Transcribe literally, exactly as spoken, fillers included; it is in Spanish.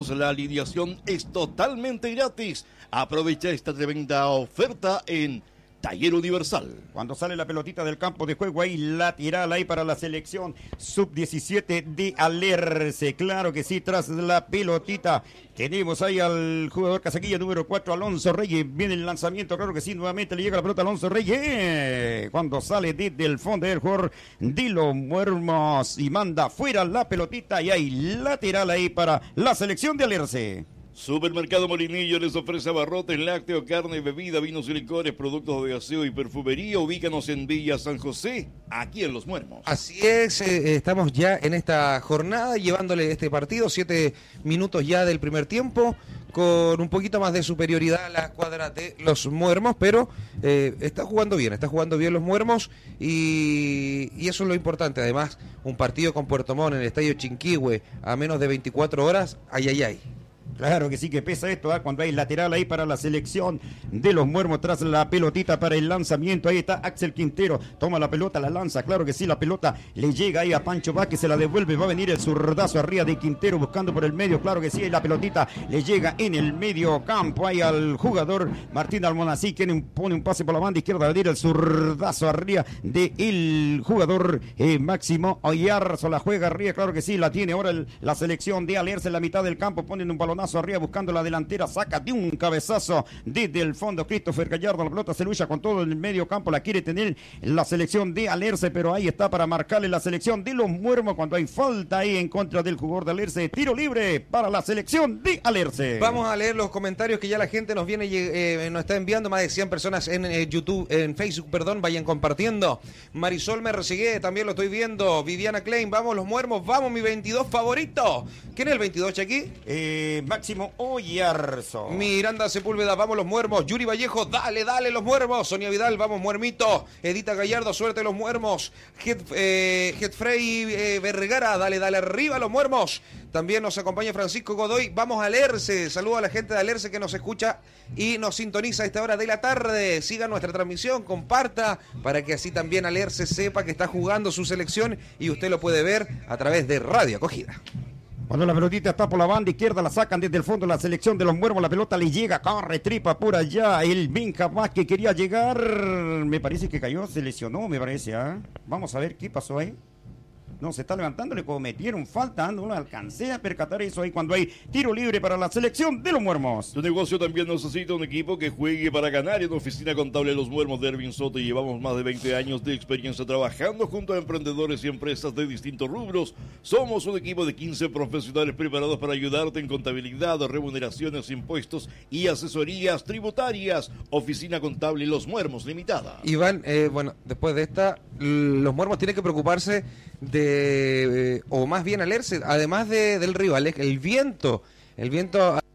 muermos, la alineación es totalmente gratis. Aprovecha esta tremenda oferta en Taller Universal. Cuando sale la pelotita del campo de juego, ahí lateral, ahí para la selección sub diecisiete de Alerce. Claro que sí, tras la pelotita tenemos ahí al jugador casaquilla número cuatro, Alonso Reyes. Viene el lanzamiento, claro que sí, nuevamente le llega la pelota a Alonso Reyes. Cuando sale desde el fondo del jugador Dilo Muermos y manda fuera la pelotita y hay lateral ahí para la selección de Alerce. Supermercado Molinillo les ofrece abarrotes, lácteo, carne, bebida, vinos y licores, productos de aseo y perfumería. Ubícanos en Villa San José, aquí en Los Muermos. Así es, eh, estamos ya en esta jornada llevándole este partido, siete minutos ya del primer tiempo, con un poquito más de superioridad a la escuadra de Los Muermos, pero eh, está jugando bien, está jugando bien Los Muermos y, y eso es lo importante. Además, un partido con Puerto Montt en el Estadio Chinquihue a menos de veinticuatro horas, ay, ay, ay. Claro que sí que pesa esto, ¿eh? Cuando hay lateral ahí para la selección de Los Muermos, tras la pelotita para el lanzamiento, ahí está Axel Quintero, toma la pelota, la lanza, claro que sí, la pelota le llega ahí a Pancho Vázquez, se la devuelve, va a venir el zurdazo arriba de Quintero buscando por el medio, claro que sí, y la pelotita le llega en el medio campo, ahí al jugador Martín Almonací, que pone un pase por la banda izquierda, va a venir el zurdazo arriba del jugador eh, Máximo Oyarzo, la juega arriba, claro que sí, la tiene ahora el, la selección de Alerce en la mitad del campo, ponen un balonazo arriba buscando la delantera, saca de un cabezazo desde el fondo Christopher Gallardo, la pelota se lucha con todo el medio campo, la quiere tener la selección de Alerce, pero ahí está para marcarle la selección de Los Muermos cuando hay falta ahí en contra del jugador de Alerce, tiro libre para la selección de Alerce. Vamos a leer los comentarios que ya la gente nos viene, eh, nos está enviando, más de cien personas en eh, YouTube, en Facebook, perdón, vayan compartiendo. Marisol Mercegué, también lo estoy viendo. Viviana Klein, vamos Los Muermos, vamos mi veintidós favorito. ¿Quién es el veintidós, Chequi? Eh, Máximo Oyarzo. Miranda Sepúlveda, vamos Los Muermos. Yuri Vallejo, dale, dale Los Muermos. Sonia Vidal, vamos Muermito. Edita Gallardo, suerte Los Muermos. Het, eh, Hetfrey eh, Vergara, dale, dale arriba Los Muermos. También nos acompaña Francisco Godoy, vamos a Alerce. Saludo a la gente de Alerce que nos escucha y nos sintoniza a esta hora de la tarde. Siga nuestra transmisión, comparta, para que así también Alerce sepa que está jugando su selección y usted lo puede ver a través de Radio Acogida. Cuando la pelotita está por la banda izquierda, la sacan desde el fondo la selección de Los Muermos, la pelota le llega, corre, tripa por allá, el Vinca más que quería llegar, me parece que cayó, se lesionó, me parece, ¿ah? ¿eh? Vamos a ver qué pasó ahí. No, se está levantando, le cometieron falta, no lo alcancé a percatar eso ahí cuando hay tiro libre para la selección de Los Muermos. Tu negocio también necesita un equipo que juegue para ganar. En Oficina Contable Los Muermos de Ervin Soto llevamos más de veinte años de experiencia trabajando junto a emprendedores y empresas de distintos rubros. Somos un equipo de quince profesionales preparados para ayudarte en contabilidad, remuneraciones, impuestos y asesorías tributarias. Oficina Contable Los Muermos Limitada. Iván, eh, bueno, después de esta, Los Muermos tienen que preocuparse de Eh, o más bien Alerce, además de, del rival, el viento, el viento